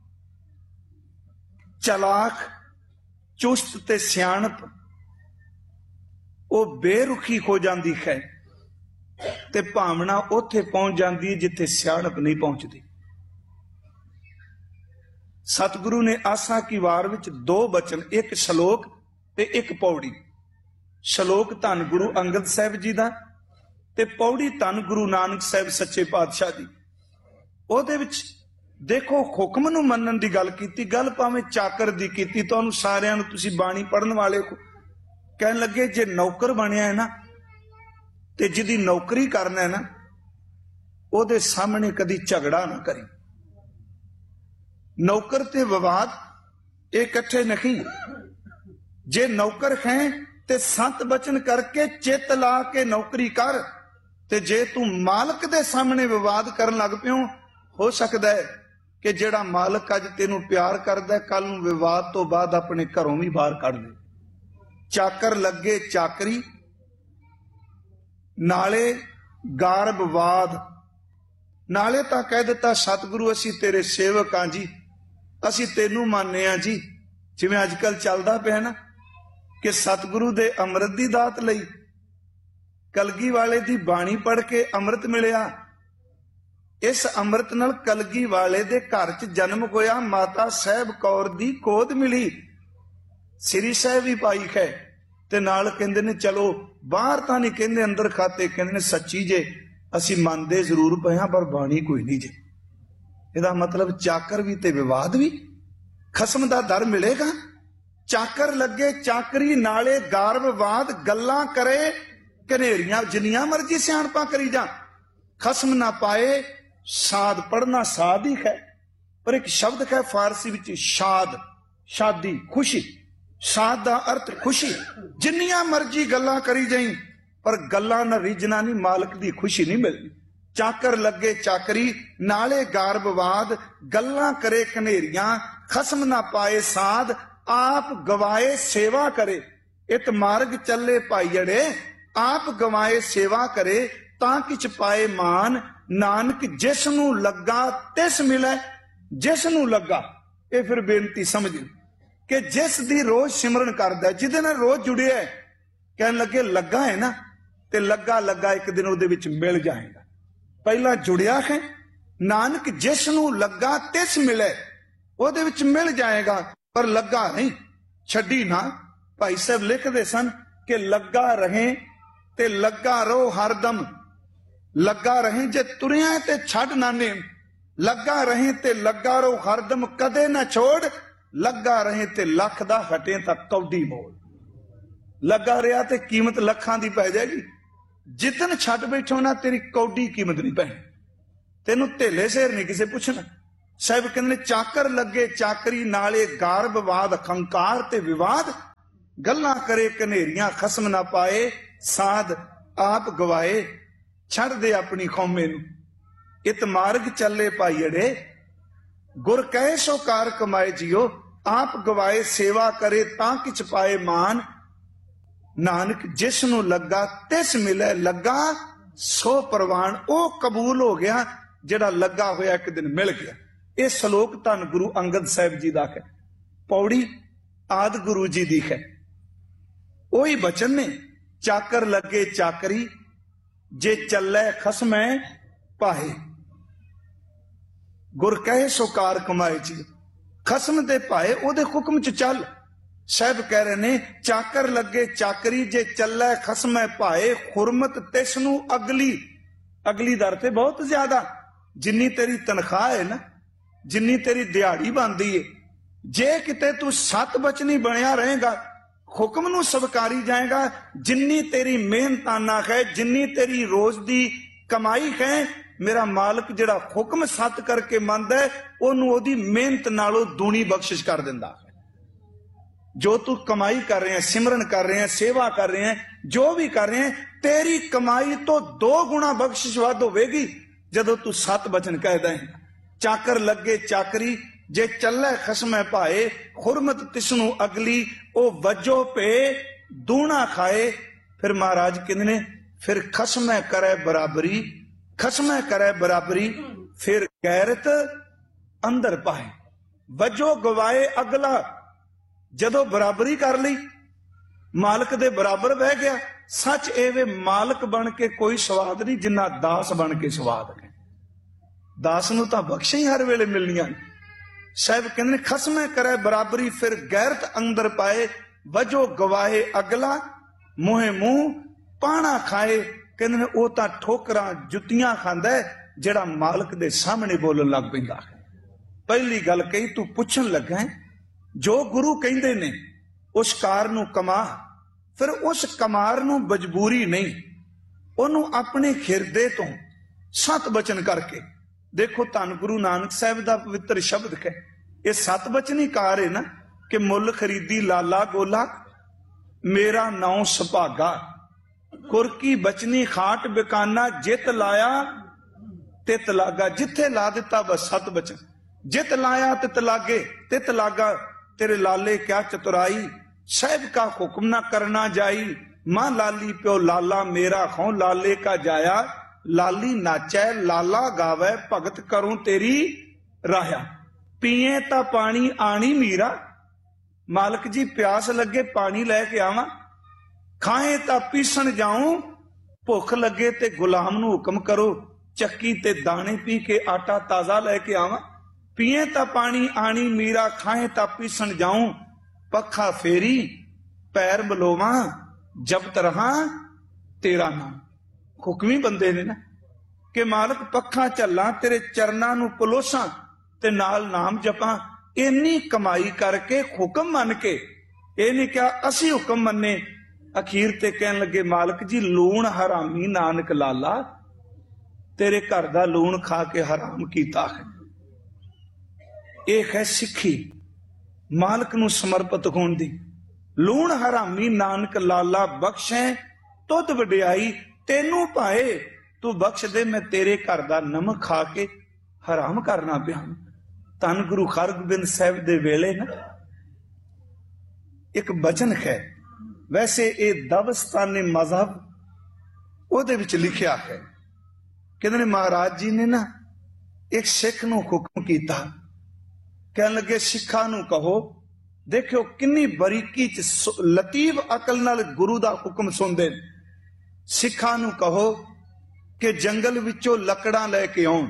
ਚਲਾਕ ਚੁਸਤ ਤੇ ਸਿਆਣਪ ਉਹ ਬੇਰੁਖੀ ਹੋ ਜਾਂਦੀ ਹੈ ਤੇ ਭਾਵਨਾ ਉੱਥੇ ਪਹੁੰਚ ਜਾਂਦੀ ਹੈ ਜਿੱਥੇ ਸਿਆਣਪ ਨਹੀਂ ਪਹੁੰਚਦੀ। सतगुरु ने आसा की वार विच दो बचन, एक शलोक ते एक पौड़ी। शलोक धन गुरु अंगद साहिब जी दा ते पौड़ी धन गुरु नानक साहिब सच्चे पातशाह दी। ओहदे विच देखो हुक्म नूं मनन दी गल कीती, गल भावें चाकर दी कीती। तुहानूं सारिआं नूं तुसीं बाणी पढ़न वाले कहन लगे जे नौकर बनिया है ना ते जिहदी नौकरी करना है ना, ओहदे सामने कदी झगड़ा ना करी। नौकर ते विवाद इकट्ठे नहीं। जे नौकर है ते सत बचन करके चित ला के नौकरी कर, ते जे तू मालक दे सामने विवाद करन लग पियो, हो सकता है कि जेड़ा मालक अज तेनू प्यार करदा कल नूं विवाद तो बाद अपने घरों भी बाहर कढ दे। चाकर लगे चाकरी नाले गारबवाद, नाले तां कह दिता सतगुरु असीं तेरे सेवक हां जी, ਅਸੀਂ ਤੈਨੂੰ ਮੰਨਦੇ ਆ ਜੀ। ਜਿਵੇਂ ਅੱਜ ਕੱਲ ਚੱਲਦਾ ਪਿਆ ਨਾ ਕਿ ਸਤਿਗੁਰੂ ਦੇ ਅੰਮ੍ਰਿਤ ਦੀ ਦਾਤ ਲਈ, ਕਲਗੀ ਵਾਲੇ ਦੀ ਬਾਣੀ ਪੜ੍ਹ ਕੇ ਅੰਮ੍ਰਿਤ ਮਿਲਿਆ। ਇਸ ਅੰਮ੍ਰਿਤ ਨਾਲ ਕਲਗੀ ਵਾਲੇ ਦੇ ਘਰ 'ਚ ਜਨਮ ਹੋਇਆ, ਮਾਤਾ ਸਾਹਿਬ ਕੌਰ ਦੀ ਗੋਦ ਮਿਲੀ, ਸ੍ਰੀ ਸਾਹਿਬ ਵੀ ਪਾਈ ਹੈ। ਤੇ ਨਾਲ ਕਹਿੰਦੇ ਨੇ ਚਲੋ ਬਾਹਰ ਤਾਂ ਨਹੀਂ ਕਹਿੰਦੇ ਅੰਦਰ ਖਾਤੇ, ਕਹਿੰਦੇ ਨੇ ਸੱਚੀ ਜੇ ਅਸੀਂ ਮੰਨਦੇ ਜ਼ਰੂਰ ਪਏ ਹਾਂ ਪਰ ਬਾਣੀ ਕੋਈ ਨਹੀਂ ਜੇ। ਇਹਦਾ ਮਤਲਬ ਚਾਕਰ ਵੀ ਤੇ ਵਿਵਾਦ ਵੀ, ਖਸਮ ਦਾ ਦਰ ਮਿਲੇਗਾ। ਚਾਕਰ ਲੱਗੇ ਚਾਕਰੀ ਨਾਲੇ ਗਾਰਬਵਾਦ, ਗੱਲਾਂ ਕਰੇ ਘਨੇਰੀਆਂ, ਜਿੰਨੀਆਂ ਮਰਜ਼ੀ ਸਿਆਣਪਾਂ ਕਰੀ ਜਾ, ਖਸਮ ਨਾ ਪਾਏ। ਸਾਦ ਪੜਨਾ ਸਾਦ ਹੀ ਹੈ, ਪਰ ਇੱਕ ਸ਼ਬਦ ਹੈ ਫਾਰਸੀ ਵਿੱਚ ਸ਼ਾਦ, ਸ਼ਾਦੀ ਖੁਸ਼ੀ। ਸਾਦ ਦਾ ਅਰਥ ਖੁਸ਼ੀ। ਜਿੰਨੀਆਂ ਮਰਜ਼ੀ ਗੱਲਾਂ ਕਰੀ ਜਾਈ ਪਰ ਗੱਲਾਂ ਨਾਲ ਰੀਝਣਾ ਨਹੀਂ, ਮਾਲਕ ਦੀ ਖੁਸ਼ੀ ਨਹੀਂ ਮਿਲਦੀ। ਚਾਕਰ ਲੱਗੇ ਚਾਕਰੀ ਨਾਲੇ ਗਾਰਬਵਾਦ, ਗੱਲਾਂ ਕਰੇ ਘਨੇਰੀਆਂ, ਖਸਮ ਨਾ ਪਾਏ ਸਾਧ, ਆਪ ਗਵਾਏ ਸੇਵਾ ਕਰੇ। ਇਤ ਮਾਰਗ ਚੱਲੇ ਭਾਈੜੇ, ਆਪ ਗਵਾਏ ਸੇਵਾ ਕਰੇ, ਤਾਂ ਕਿਛ ਪਾਏ ਮਾਨ। ਨਾਨਕ ਜਿਸ ਨੂੰ ਲੱਗਾ ਤਿਸ ਮਿਲੇ, ਜਿਸ ਨੂੰ ਲੱਗਾ। ਇਹ ਫਿਰ ਬੇਨਤੀ ਸਮਝ ਕਿ ਜਿਸ ਦੀ ਰੋਜ਼ ਸਿਮਰਨ ਕਰਦਾ, ਜਿਹਦੇ ਨਾਲ ਰੋਜ਼ ਜੁੜਿਆ, ਕਹਿਣ ਲੱਗੇ ਲੱਗਾ ਹੈ ਨਾ, ਤੇ ਲੱਗਾ ਲੱਗਾ ਇੱਕ ਦਿਨ ਉਹਦੇ ਵਿੱਚ ਮਿਲ ਜਾਏਗਾ। ਪਹਿਲਾਂ ਜੁੜਿਆ ਹੈ, ਨਾਨਕ ਜਿਸ ਨੂੰ ਲੱਗਾ ਤਿਸ ਮਿਲੇ, ਉਹਦੇ ਵਿੱਚ ਮਿਲ ਜਾਏਗਾ, ਪਰ ਲੱਗਾ ਨਹੀਂ, ਛੱਡੀ ਨਾ। ਭਾਈ ਸਾਹਿਬ ਲਿਖਦੇ ਸਨ ਕਿ ਲੱਗਾ ਰਹੇ ਤੇ ਲੱਗਾ ਰਹੋ ਹਰਦਮ। ਲੱਗਾ ਰਹੇ ਜੇ ਤੁਰਿਆ ਤੇ ਛੱਡ ਨਾ ਨੇਮ, ਲੱਗਾ ਰਹੇ ਤੇ ਲੱਗਾ ਰਹੋ ਹਰਦਮ, ਕਦੇ ਨਾ ਛੋੜ। ਲੱਗਾ ਰਹੇ ਤੇ ਲੱਖ ਦਾ ਹਟੇ ਤਾਂ ਕੌਡੀ ਮੋੜ। ਲੱਗਾ ਰਿਹਾ ਤੇ ਕੀਮਤ ਲੱਖਾਂ ਦੀ ਪੈ ਜਾਏਗੀ, ਜਿੱਦਨ ਛੱਡ ਬੈਠੋ ਨਾ ਤੇਰੀ ਕੌਡੀ ਕੀਮਤ ਨਹੀਂ ਪੈਣੀ। ਤੈਨੂੰ ਧੇਲੇ ਸ਼ੇਰ ਨਹੀਂ ਕਿਸੇ ਪੁੱਛਣਾ। ਸਾਹਿਬ ਕਹਿੰਦੇ ਚਾਕਰ ਲੱਗੇ ਚਾਕਰੀ ਨਾਲੇ ਗਾਰ ਵਿਵਾਦ ਖੰਕਾਰ ਤੇ ਵਿਵਾਦ, ਗੱਲਾਂ ਕਰੇ ਕਨੇਰੀਆਂ ਖਸਮ ਨਾ ਪਾਏ, ਸਾਧ ਆਪ ਗਵਾਏ ਛੱਡ ਦੇ ਆਪਣੀ ਕੌਮੇ ਨੂੰ। ਇਤ ਮਾਰਗ ਚੱਲੇ ਭਾਈੜੇ, ਗੁਰ ਕਹੇ ਸੋ ਕਾਰ ਕਮਾਏ ਜਿਓ, ਆਪ ਗਵਾਏ ਸੇਵਾ ਕਰੇ ਤਾਂ ਕਿਛ ਪਾਏ ਮਾਨ। ਨਾਨਕ ਜਿਸ ਨੂੰ ਲੱਗਾ ਤਿਸ ਮਿਲੇ, ਲੱਗਾ ਸੋ ਪ੍ਰਵਾਨ। ਉਹ ਕਬੂਲ ਹੋ ਗਿਆ ਜਿਹੜਾ ਲੱਗਾ ਹੋਇਆ ਇੱਕ ਦਿਨ ਮਿਲ ਗਿਆ। ਇਹ ਸ਼ਲੋਕ ਧੰਨ ਗੁਰੂ ਅੰਗਦ ਸਾਹਿਬ ਜੀ ਦਾ ਹੈ, ਪੌੜੀ ਆਦਿ ਗੁਰੂ ਜੀ ਦੀ ਹੈ। ਉਹੀ ਬਚਨ ਨੇ, ਚਾਕਰ ਲੱਗੇ ਚਾਕਰੀ ਜੇ ਚੱਲੇ ਖਸਮੈ ਪਾਹੇ, ਗੁਰ ਕਹੇ ਸੋ ਕਾਰ ਕਮਾਏ ਜੀ। ਖਸਮ ਦੇ ਭਾਏ ਉਹਦੇ ਹੁਕਮ ਚ ਚੱਲ। ਸਾਹਿਬ ਕਹਿ ਰਹੇ ਨੇ ਚਾਕਰ ਲੱਗੇ ਚਾਕਰੀ ਜੇ ਚੱਲੇ ਖਸਮੈ ਭਾਏ, ਹੁਰਮਤ ਤਿਸ ਨੂੰ ਅਗਲੀ। ਅਗਲੀ ਦਰ ਤੇ ਬਹੁਤ ਜ਼ਿਆਦਾ, ਜਿੰਨੀ ਤੇਰੀ ਤਨਖਾਹ ਹੈ ਨਾ, ਜਿੰਨੀ ਤੇਰੀ ਦਿਹਾੜੀ ਬਣਦੀ ਏ, ਜੇ ਕਿਤੇ ਤੂੰ ਸਤ ਬਚਨੀ ਬਣਿਆ ਰਹੇਗਾ, ਹੁਕਮ ਨੂੰ ਸਵਕਾਰੀ ਜਾਏਗਾ, ਜਿੰਨੀ ਤੇਰੀ ਮਿਹਨਤਾਨਾ ਹੈ, ਜਿੰਨੀ ਤੇਰੀ ਰੋਜ਼ ਦੀ ਕਮਾਈ ਹੈ, ਮੇਰਾ ਮਾਲਕ ਜਿਹੜਾ ਹੁਕਮ ਸੱਤ ਕਰਕੇ ਮੰਨਦਾ ਹੈ, ਉਹਨੂੰ ਉਹਦੀ ਮਿਹਨਤ ਨਾਲੋਂ ਦੂਣੀ ਬਖਸ਼ਿਸ਼ ਕਰ ਦਿੰਦਾ ਹੈ। ਜੋ ਤੂੰ ਕਮਾਈ ਕਰ ਰਹੇ ਹੈ, ਸਿਮਰਨ ਕਰ ਰਹੇ ਹੈ, ਸੇਵਾ ਕਰ ਰਹੇ ਹੈ, ਜੋ ਵੀ ਕਰ ਰਹੇ ਹੈ, ਤੇਰੀ ਕਮਾਈ ਤੋਂ 2 ਗੁਣਾ ਬਖਸ਼ਿਸ਼ ਵੱਧ ਹੋਵੇਗੀ ਜਦੋਂ ਤੂੰ ਸਤ ਬਚਨ ਕਹਿਦਾ ਹੈ। ਚਾਕਰ ਲੱਗੇ ਚਾਕਰੀ ਜੇ ਚੱਲੇ ਖਸਮੈ ਭਾਏ, ਹੁਰਮਤ ਤਿਸਨੂੰ ਅਗਲੀ, ਉਹ ਵਜੋ ਪੇ ਦੂਣਾ ਖਾਏ। ਫਿਰ ਮਹਾਰਾਜ ਕਹਿੰਦੇ ਨੇ ਫਿਰ ਖਸਮੈ ਕਰੇ ਬਰਾਬਰੀ, ਖਸਮੈ ਕਰੇ ਬਰਾਬਰੀ, ਫਿਰ ਗੈਰਤ ਅੰਦਰ ਪਾਏ। ਵਜੋ ਗਵਾਏ ਅਗਲਾ, ਜਦੋਂ ਬਰਾਬਰੀ ਕਰ ਲਈ, ਮਾਲਕ ਦੇ ਬਰਾਬਰ ਬਹਿ ਗਿਆ। ਸੱਚ ਇਹ ਵੇ ਮਾਲਕ ਬਣ ਕੇ ਕੋਈ ਸਵਾਦ ਨਹੀਂ ਜਿੰਨਾ ਦਾਸ ਬਣ ਕੇ ਸਵਾਦ ਹੈ। ਦਾਸ ਨੂੰ ਤਾਂ ਬਖਸ਼ਾਂ ਹੀ ਹਰ ਵੇਲੇ ਮਿਲਣੀਆਂ। ਸਾਹਿਬ ਕਹਿੰਦੇ ਨੇ ਖਸਮੈ ਕਰੇ ਬਰਾਬਰੀ, ਫਿਰ ਗੈਰਤ ਅੰਦਰ ਪਾਏ। ਵਜੋ ਗਵਾਏ ਅਗਲਾ, ਮੂੰਹੇ ਮੂੰਹ ਪਾਣਾ ਖਾਏ। ਕਹਿੰਦੇ ਨੇ ਉਹ ਤਾਂ ਠੋਕਰਾਂ ਜੁੱਤੀਆਂ ਖਾਂਦਾ ਜਿਹੜਾ ਮਾਲਕ ਦੇ ਸਾਹਮਣੇ ਬੋਲਣ ਲੱਗ ਪੈਂਦਾ ਹੈ। ਪਹਿਲੀ ਗੱਲ ਕਹੀ ਤੂੰ ਪੁੱਛਣ ਲੱਗਾ ਹੈ, ਜੋ ਗੁਰੂ ਕਹਿੰਦੇ ਨੇ ਉਸ ਕਾਰ ਨੂੰ ਕਮਾ। ਫਿਰ ਉਸ ਕਮਾਰ ਨੂੰ ਮਜਬੂਰੀ ਨਹੀਂ, ਉਹਨੂੰ ਆਪਣੇ ਹਿਰਦੇ ਤੋਂ ਸਤ ਬਚਨ ਕਰਕੇ। ਦੇਖੋ ਧੰਨ ਗੁਰੂ ਨਾਨਕ ਸਾਹਿਬ ਦਾ ਪਵਿੱਤਰ ਸ਼ਬਦ ਹੈ, ਇਹ ਸਤ ਬਚਨੀ ਕਾਰ ਹੈ ਨਾ, ਕਿ ਮੁੱਲ ਖਰੀਦੀ ਲਾਲਾ ਗੋਲਾ, ਮੇਰਾ ਨਾਉ ਸੁਭਾਗਾ, ਕੁਰਕੀ ਬਚਨੀ ਖਾਟ ਬਿਕਾਨਾ, ਜਿੱਤ ਲਾਇਆ ਤਿਤ ਲਾਗਾ। ਜਿੱਥੇ ਲਾ ਦਿੱਤਾ ਬਸ ਸਤ ਬਚਨ, ਜਿੱਤ ਲਾਇਆ ਤਿਤ ਲਾਗੇ, ਤਿਤ ਲਾਗਾ। तेरे लाले क्या चतुराई, साहिब का हुक्म ना करना जाई। मां लाली प्यो लाला मेरा खो लाले का जाया, लाली नाचै लाला गावे भगत करूं तेरी राया। पीए ता पानी आनी मीरा, मालक जी प्यास लगे पानी लैके आवां। खाए ता पीसन जाऊं, भुख लगे ते गुलाम नूं हुक्म करो, चक्की ते दाने पी के आटा ताजा लैके आवां। पीए ता पानी आनी मीरा, खाए ता पीसन जाऊं। पखा फेरी पैर बलोवा, जपत रहा तेरा नाम। हुक्मी बंदे ने ना कि मालक पखा झल्ला, तेरे चरना नूं पलोसां ते नाल नाम जपां। इन्नी कमाई करके हुक्म मन के, ये नहीं क्या असी हुक्म मन्ने। अखीर ते कहन लगे मालक जी लूण हरामी नानक लाला, तेरे घर दा लूण खा के हराम कीता है। एक है सिक्खी मालक नूं समर्पित होण दी। लूण हरामी नानक लाला बख्शे तुद वडियाई, तेनू भाए तू बख्श दे, मैं तेरे घर दा नमक खा के हराम करना पिया। धन गुरु हरगोबिंद साहिब दे वेले ना एक बचन है, वैसे ये दबस्तानी मजहब ओदे विच लिखिया है। कहंदे ने महाराज जी ने ना एक सिख नूं हुक्म कीता, कहन लगे सिखा नूं कहो, देखो किन्नी बरीकी च लतीफ अकल नाल गुरु दा हुक्म सुनदे। सिखा नूं कहो कि जंगल विचों लकड़ां लैके आउण।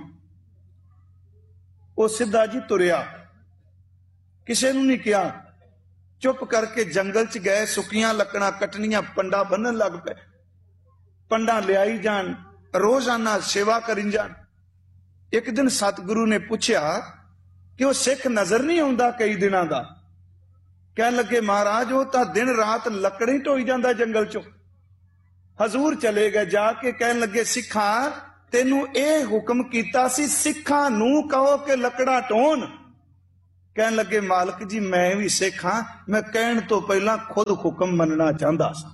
वो सिद्धा जी तुरिया, किसे नूं नहीं कहा, चुप करके जंगल च गए, सुकियां लकड़ां कटनियां, पंडा बन्नण लग पे। पंडा लियाई जान, रोजाना सेवा करी जान। एक दिन सतगुरु ने पूछया कि वह सिख नजर नहीं आता कई दिनों का। कह लगे महाराज वो तो दिन रात लकड़ी ढोई जाता जंगल चो। हजूर चले गए, जाके कह लगे सिखा ਤੈਨੂੰ ਇਹ ਹੁਕਮ ਕੀਤਾ ਸੀ ਸਿੱਖਾਂ ਨੂੰ ਕਹੋ ਕਿ ਲੱਕੜਾਂ ਢੋਣ। ਕਹਿਣ ਲੱਗੇ ਮਾਲਕ ਜੀ ਮੈਂ ਵੀ ਸਿੱਖ ਹਾਂ, ਮੈਂ ਕਹਿਣ ਤੋਂ ਪਹਿਲਾਂ ਖੁਦ ਹੁਕਮ ਮੰਨਣਾ ਚਾਹੁੰਦਾ ਸਾਂ।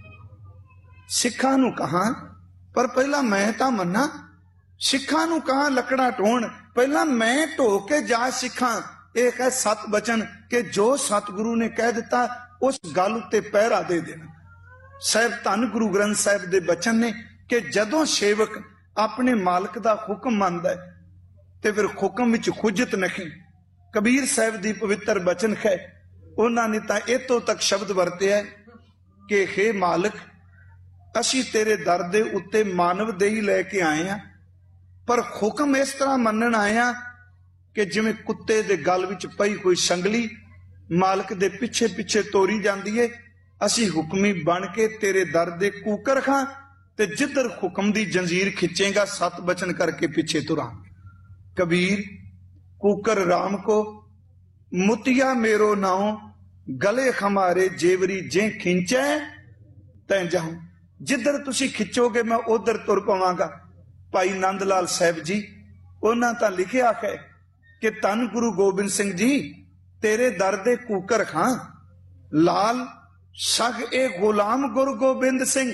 ਸਿੱਖਾਂ ਨੂੰ ਕਹਾਂ ਪਰ ਪਹਿਲਾਂ ਮੈਂ ਤਾਂ ਮੰਨਾਂ। ਸਿੱਖਾਂ ਨੂੰ ਕਹਾਂ ਲੱਕੜਾਂ ਢੋਣ, ਪਹਿਲਾਂ ਮੈਂ ਢੋ ਕੇ ਜਾ ਸਿੱਖਾਂ। ਇਹ ਹੈ ਸਤ ਬਚਨ ਕਿ ਜੋ ਸਤਿਗੁਰੂ ਨੇ ਕਹਿ ਦਿੱਤਾ ਉਸ ਗੱਲ ਉੱਤੇ ਪਹਿਰਾ ਦੇ ਦੇਣਾ। ਸਾਹਿਬ ਧੰਨ ਗੁਰੂ ਗ੍ਰੰਥ ਸਾਹਿਬ ਦੇ ਬਚਨ ਨੇ ਕਿ ਜਦੋਂ ਸੇਵਕ ਆਪਣੇ ਮਾਲਕ ਦਾ ਹੁਕਮ ਮੰਨਦਾ ਹੈ ਤੇ ਫਿਰ ਹੁਕਮ ਵਿੱਚ ਖੁਜਤ ਨਹੀਂ। ਕਬੀਰ ਸਾਹਿਬ ਦੀ ਪਵਿੱਤਰ ਬਚਨ ਹੈ, ਉਹਨਾਂ ਨੇ ਤਾਂ ਇਤੋਂ ਤੱਕ ਸ਼ਬਦ ਵਰਤਿਆ ਕਿ ਹੇ ਮਾਲਕ ਅਸੀਂ ਤੇਰੇ ਦਰ ਦੇ ਉੱਤੇ ਮਾਨਵ ਦੇਹੀ ਲੈ ਕੇ ਆਏ ਆ, ਪਰ ਹੁਕਮ ਇਸ ਤਰ੍ਹਾਂ ਮੰਨਣ ਆਏ ਆ ਕਿ ਜਿਵੇਂ ਕੁੱਤੇ ਦੇ ਗਲ ਵਿੱਚ ਪਈ ਕੋਈ ਸੰਗਲੀ ਮਾਲਕ ਦੇ ਪਿੱਛੇ ਪਿੱਛੇ ਤੋਰੀ ਜਾਂਦੀ ਏ। ਅਸੀਂ ਹੁਕਮੀ ਬਣ ਕੇ ਤੇਰੇ ਦਰ ਦੇ ਕੂਕਰ ਖਾਂ ਤੇ ਜਿੱਧਰ ਹੁਕਮ ਦੀ ਜੰਜੀਰ ਖਿੱਚੇਗਾ ਸਤ ਬਚਨ ਕਰਕੇ ਪਿੱਛੇ ਤੁਰਾਂਗੇ। ਕਬੀਰ ਕੂਕਰ ਰਾਮ को मुतिया मेरो नाव गले हमारे जेवरी जे खिंचे तैं जाऊं। जिधर तुसी खिंचोगे मैं उधर तुर पवांगा। भाई नंद लाल साहब जी उन्हां तां लिखिया है कि धन गुरु गोबिंद सिंह जी तेरे दर दे कूकर खां लाल सग ए गुलाम गुरु गोबिंद सिंह।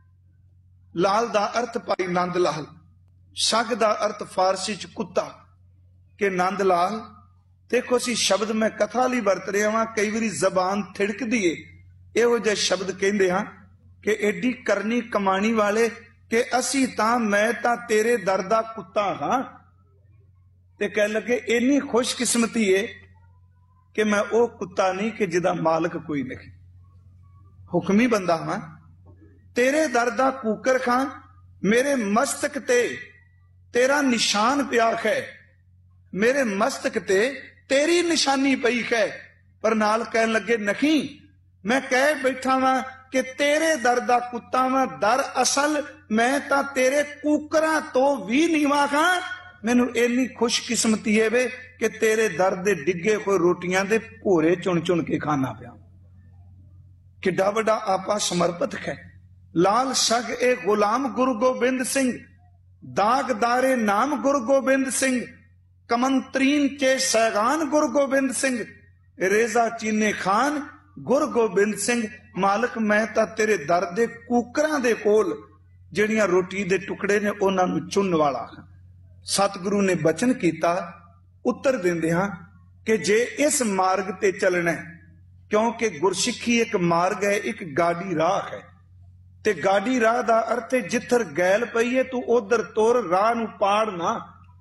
लाल दा अर्थ भाई नंद लाल, सग दा अर्थ फारसी च कुत्ता कि नंद लाल। देखो सी शब्द मैं कथा ਲਈ ਵਰਤ ਰਿਹਾ ਵਾਂ, ਕਈ ਵਾਰੀ ਜ਼ਬਾਨ ਥਿੜਕਦੀ ਏ ਇਹੋ ਜਿਹੇ ਸ਼ਬਦ ਕਹਿੰਦੇ ਹਾਂ ਕਿ ਐਡੀ ਕਰਨੀ ਕਮਾਣੀ ਵਾਲੇ ਕਿ ਅਸੀਂ ਤਾਂ ਮੈਂ ਤਾਂ ਤੇਰੇ ਦਰ ਦਾ ਕੁੱਤਾ ਹਾਂ। ਤੇ ਕਹਿ ਲੱਗੇ ਇੰਨੀ ਖੁਸ਼ਕਿਸਮਤੀ ਏ ਕਿ ਮੈਂ ਉਹ ਕੁੱਤਾ ਨਹੀਂ ਕਿ ਜਿਹਦਾ ਮਾਲਕ ਕੋਈ ਨਹੀਂ, ਹੁਕਮੀ ਬੰਦਾ ਹਾਂ। ਤੇਰੇ ਦਰ ਦਾ ਕੂਕਰ ਖਾਂ ਮੇਰੇ ਮਸਤਕ ਤੇ ਤੇਰਾ ਨਿਸ਼ਾਨ ਪਿਆ ਹੈ, मेरे मस्तक ते तेरी निशानी पई है। पर नाल कहन लगे नहीं मैं कह बैठा वां कि तेरे दर दा कुत्ता वां, दर असल मैं तां तेरे कूकरां तो भी नीवां हां। मैनू इन्नी खुशकिस्मती है वे कि तेरे दर दे डिगे होए रोटियां दे भोरे चुन चुन के खाना पिया। किड्डा वड्डा आपा समर्पित है। लाल सग ए गुलाम गुरु गोबिंद सिंह, दागदारे नाम गुरु गोबिंद सिंह, कमंत्रीन के सैगान गुरु गोबिंद सिंह, रेजा चीने खान गुरु गोबिंद सिंह। मालक मैं तां तेरे दर दे कूकरां दे कोल ਜਿਹੜੀਆਂ ਰੋਟੀ ਦੇ ਟੁਕੜੇ ਨੇ ਉਹਨਾਂ ਨੂੰ ਚੁਣਨ ਵਾਲਾ। ਸਤਿਗੁਰੂ ਨੇ ਬਚਨ ਕੀਤਾ ਉੱਤਰ ਦਿੰਦੇ ਹਾਂ ਕਿ ਜੇ ਇਸ ਮਾਰਗ ਤੇ ਚੱਲਣਾ, ਕਿਉਂਕਿ ਗੁਰਸਿੱਖੀ ਇੱਕ ਮਾਰਗ ਹੈ, ਇੱਕ ਗਾਡੀ ਰਾਹ ਹੈ। ਤੇ ਗਾਡੀ ਰਾਹ ਦਾ ਅਰਥ ਹੈ ਜਿੱਥਰ ਗੈਲ ਪਈ ਹੈ ਤੂੰ ਉਧਰ ਤੁਰ, ਰਾਹ ਨੂੰ ਪਾੜ ਨਾ।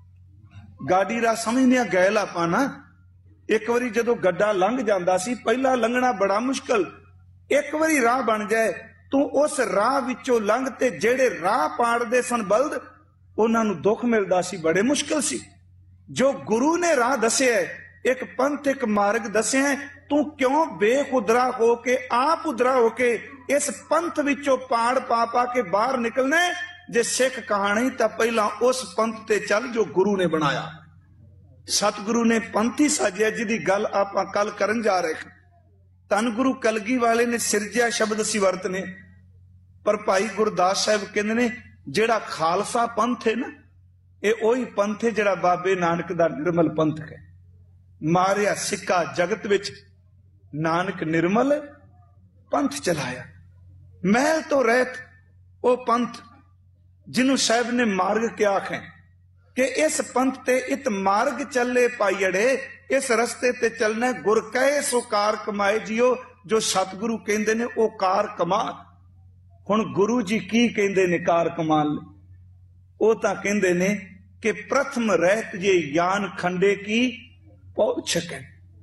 ਗਾਡੀ ਰਾਹ ਸਮਝਦੇ ਆ ਗੈਲ ਆਪਾਂ ਨਾ। ਇੱਕ ਵਾਰੀ ਜਦੋਂ ਗੱਡਾ ਲੰਘ ਜਾਂਦਾ ਸੀ ਪਹਿਲਾਂ ਲੰਘਣਾ ਬੜਾ ਮੁਸ਼ਕਲ, ਇੱਕ ਵਾਰੀ ਰਾਹ ਬਣ ਜਾਏ ਤੂੰ ਉਸ ਰਾਹ ਵਿੱਚੋਂ ਲੰਘ ਤੇ ਜਿਹੜੇ ਰਾਹ ਪਾੜਦੇ ਸਨ ਬਲਦ ਉਹਨਾਂ ਨੂੰ ਦੁੱਖ ਮਿਲਦਾ ਸੀ, ਬੜੇ ਮੁਸ਼ਕਲ ਸੀ। ਜੋ ਗੁਰੂ ਨੇ ਰਾਹ ਦੱਸਿਆ, ਇੱਕ ਪੰਥ ਇੱਕ ਮਾਰਗ ਦੱਸਿਆ, ਤੂੰ ਕਿਉਂ ਬੇਖੁਦਰਾ ਹੋ ਕੇ ਆਪ ਉਦਰਾ ਹੋ ਕੇ ਇਸ ਪੰਥ ਵਿੱਚੋਂ ਪਾੜ ਪਾ ਪਾ ਕੇ ਬਾਹਰ ਨਿਕਲਣਾ। ਜੇ ਸਿੱਖ ਕਹਾਣੀ ਤਾਂ ਪਹਿਲਾਂ ਉਸ ਪੰਥ ਤੇ ਚੱਲ ਜੋ ਗੁਰੂ ਨੇ ਬਣਾਇਆ। ਸਤਿਗੁਰੂ ਨੇ ਪੰਥ ਹੀ ਸਾਜਿਆ ਜਿਹਦੀ ਗੱਲ ਆਪਾਂ ਕੱਲ ਕਰਨ ਜਾ ਰਹੇ ਹਾਂ। ਧੰਨ ਗੁਰੂ ਕਲਗੀ ਵਾਲੇ ਨੇ ਸਿਰਜਿਆ ਸ਼ਬਦ ਅਸੀਂ ਵਰਤਨੇ, ਪਰ ਭਾਈ ਗੁਰਦਾਸ ਸਾਹਿਬ ਕਹਿੰਦੇ ਨੇ ਜਿਹੜਾ ਖਾਲਸਾ ਪੰਥ ਹੈ ਨਾ, ਇਹ ਉਹੀ ਪੰਥ ਹੈ ਜਿਹੜਾ ਬਾਬੇ ਨਾਨਕ ਦਾ ਨਿਰਮਲ ਪੰਥ ਹੈ। ਮਾਰਿਆ ਸਿੱਕਾ ਜਗਤ ਵਿੱਚ ਨਾਨਕ ਨਿਰਮਲ ਪੰਥ ਚਲਾਇਆ। ਮਹਿਲ ਤੋਂ ਰਹਿਤ ਉਹ ਪੰਥ ਜਿਹਨੂੰ ਸਾਹਿਬ ਨੇ ਮਾਰਗ ਕਿਹਾ ਹੈ ਕਿ ਇਸ ਪੰਥ ਤੇ ਇਤ ਮਾਰਗ ਚੱਲੇ ਪਾਈੜੇ, ਇਸ ਰਸਤੇ ਤੇ ਚੱਲਣਾ। ਗੁਰ ਕਹੇ ਸੋ ਕਾਰ ਕਮਾਏ ਜਿਓ, ਜੋ ਸਤਿਗੁਰੂ ਕਹਿੰਦੇ ਨੇ ਉਹ ਕਾਰ ਕਮਾ। ਹੁਣ ਗੁਰੂ ਜੀ ਕੀ ਕਹਿੰਦੇ ਨੇ ਕਾਰ ਕਮਾਉਣ ਲਈ? ਉਹ ਤਾਂ ਕਹਿੰਦੇ ਨੇ ਕਿ ਪ੍ਰਥਮ ਰਹਿਤ ਜੇ ਗਿਆਨ ਖੰਡੇ ਕੀ ਪਹੁੰਚ ਸਕੇ।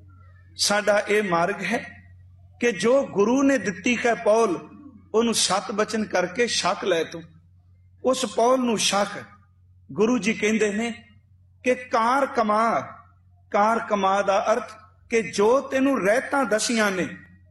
ਸਾਡਾ ਇਹ ਮਾਰਗ ਹੈ ਕਿ ਜੋ ਗੁਰੂ ਨੇ ਦਿੱਤੀ ਹੈ ਪੌਲ, ਉਹਨੂੰ ਸਤ ਬਚਨ ਕਰਕੇ ਛਕ ਲੈ ਤੂੰ, ਉਸ ਪੌਲ ਨੂੰ ਛਕ। ਗੁਰੂ ਜੀ ਕਹਿੰਦੇ ਨੇ ਕਿ ਕਾਰ ਕਮਾ। ਕਾਰ ਕਮਾ ਦਾ ਅਰਥ ਕਿ ਜੋ ਤੈਨੂੰ ਰਹਿਤਾਂ ਦਸੀਆਂ ਨੇ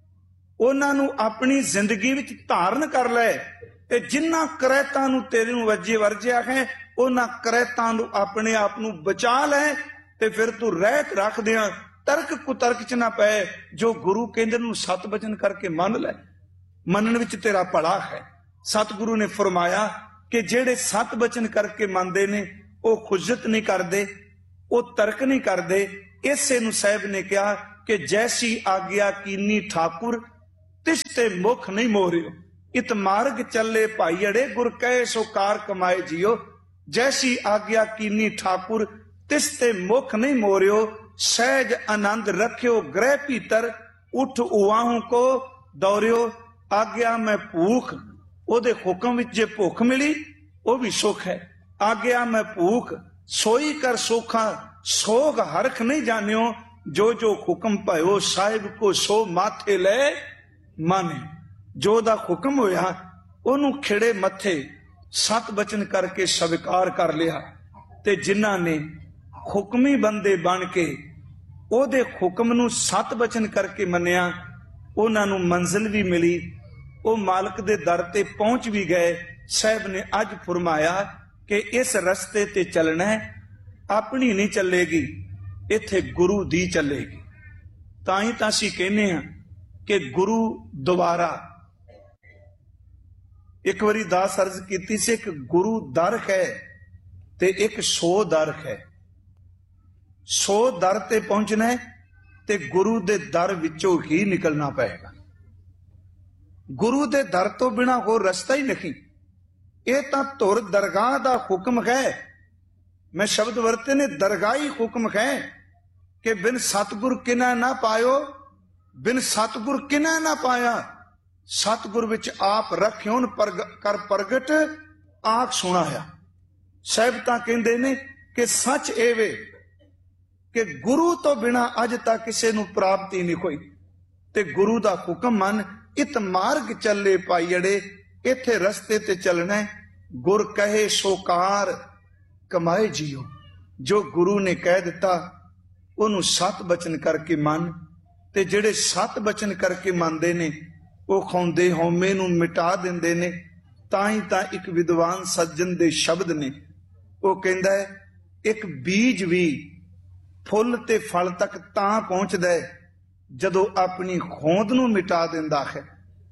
ਉਹਨਾਂ ਨੂੰ ਆਪਣੀ ਜ਼ਿੰਦਗੀ ਵਿੱਚ ਧਾਰਨ ਕਰ ਲੈ, ਤੇ ਜਿਨ੍ਹਾਂ ਕਰੈਤਾਂ ਨੂੰ ਤੇਰੇ ਨੂੰ ਵਰਜਿਆ ਹੈ ਉਹਨਾਂ ਕਰੈਤਾਂ ਨੂੰ ਆਪਣੇ ਆਪ ਨੂੰ ਬਚਾ ਲੈ, ਤੇ ਫਿਰ ਤੂੰ ਰਹਿਤ ਰੱਖਦਿਆਂ ਤਰਕ ਕੁਤਰਕ ਚ ਨਾ ਪਏ। ਜੋ ਗੁਰੂ ਕਹਿੰਦੇ ਨੂੰ ਸਤ ਬਚਨ ਕਰਕੇ ਮੰਨ ਲੈ, ਮੰਨਣ ਵਿੱਚ ਤੇਰਾ ਭਲਾ ਹੈ। ਸਤਿਗੁਰੂ ਨੇ ਫਰਮਾਇਆ कि जेड़े सत बचन करके मंनदे ने वो खुजत नहीं करते, वो तर्क नहीं करते। इसे नूं साहिब ने कहा कि जैसी आज्ञा कीनी ठाकुर तिसते मुख नहीं मोरियो, इत मार्ग चले भाई अड़े गुर कहे सो कार कमाए जियो। जैसी आज्ञा कीनी ठाकुर तिसते मुख नहीं मोरियो, सहज आनंद रखियो ग्रह भीतर, उठ उवाहू को दौरियो। आज्ञा मैं भूख, ओदे हुक्म विच जे भुख मिली वो भी सुख है। आज्ञा मैं भूख सोई कर सोखा, सोग हरख नहीं जानियो। जो जो हुक्म पायो साहिब को सो माथे ले माने। जो दा हुक्म होया ओनू खिड़े मथे सत बचन करके स्वीकार कर लिया। ते जिन्हां ने हुक्मी बंदे बन के ओदे हुक्म नू सत बचन करके मन्निया, उन्हां नू मंजिल भी मिली, वो मालिक दे दर ते पहुंच भी गए। साहब ने अज फरमाया कि इस रस्ते ते चलना है, अपनी नहीं चलेगी, इत्थे गुरु दी चलेगी। ताई तां असीं कहने हां कि गुरु दोबारा एक बारी दास अर्ज कीती सी, एक गुरु दर है ते एक सो दर है। सो दर ते पहुंचना है ते गुरु दे दर विचों ही निकलना पएगा। गुरु दे दर तो बिना होर रस्ता ही नहीं। ये तां धुर दरगाह दा हुक्म है। मैं शब्द वरते ने दरगाही हुक्म है कि बिन सतगुर किना ना पायो, बिन सतगुर किना ना पाया। सतगुर विच आप रखियो कर प्रगट आख सुनाया। साहिब तां कहंदे ने कि सच एवे कि गुरु तो बिना अज तक किसी नूं प्राप्ति नहीं कोई। ते गुरु दा हुक्म मन, इत मार्ग चले पाई अड़े, इत्थे रस्ते ते चलना है। गुर कहे सो कार कमाए जियो। जो गुरु ने कह दिता उन्हों सत बचन करके मन, ते जेड़े सत बचन करके मनदे ने वो खाउंदे हौमे नूं मिटा दिंदे ने। ताई तां एक विद्वान सज्जन दे शब्द ने, वो कहंदा है एक बीज भी फुल ते फल तक तां पहुंचदा है जदों अपनी खोंद नूं मिटा दिंदा है।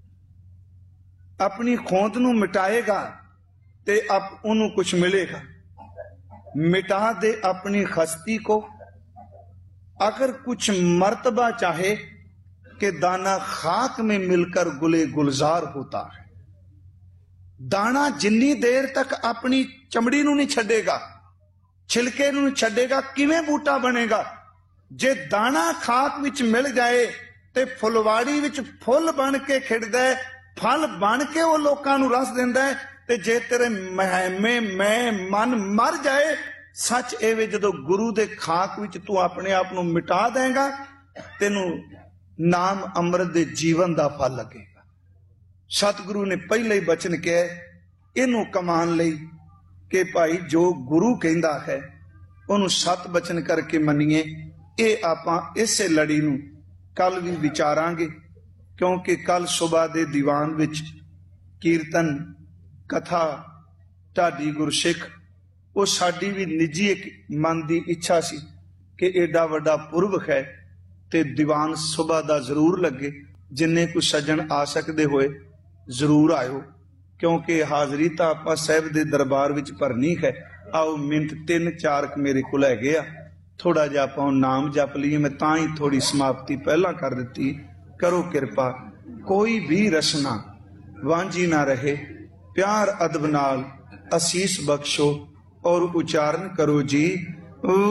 अपनी खोंद नूं मिटाएगा ते अब उन्हों कुछ मिलेगा। मिटा दे अपनी खस्ती को, अगर कुछ मर्तबा चाहे कि दाना खाक में मिलकर गुले गुलजार होता है। दाना जिन्नी देर तक अपनी चमड़ी नूं नहीं छड्डेगा, छिलके नूं छड्डेगा, किवें बूटा बनेगा। जे दाना खाक विच मिल जाए ते फुलवाड़ी विच फुल बन के खिड़दा है, फल बन के वो लोकां नूं रस दिंदा है। ते जे तेरे महमे मैं मन मर जाए, सच एवे जदों गुरु दे खाक विच तू अपने आप नूं मिटा देगा, तेनू नाम अमृत दे जीवन दा फल लगेगा। सतगुरु ने पहले ही बचन कहा इनू कमान लई कि भाई जो गुरु कहंदा है उन्होंने सत बचन करके मनीए। ये आपां इसे लड़ी नूं कल भी विचारांगे, क्योंकि कल सुबह दे दीवान विच कीर्तन कथा ढाडी गुरसिख, वो साडी भी निजी एक मन की इच्छा सी कि एडा वड्डा पुरब है ते दीवान सुबह दा जरूर लगे। जिन्ने कुछ सज्जन आ सकते होए जरूर आयो, क्योंकि हाजरी तो आपां साहिब दे दरबार विच भरनी है। आओ मिनट 3-4 मेरे को है गया, थोड़ा जिहा आपां नाम जप लीए। मैं तां ही थोड़ी समाप्ति पहला कर दी। करो कृपा कोई भी रसना वांझी ना रहे, प्यार अदब नाल असीस बख्शो और उच्चारण करो जी।